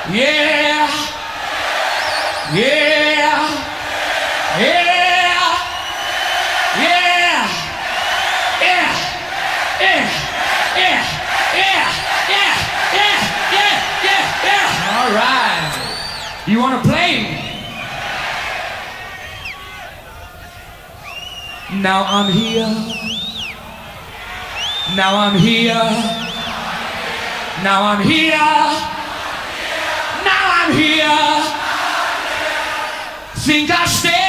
Yeah, yeah, yeah, yeah, yeah, yeah, yeah, yeah, yeah, yeah, yeah, yeah, yeah. All right. You want to play? Now I'm here. Now I'm here. Now I'm here. Now I'm here. Think I stay.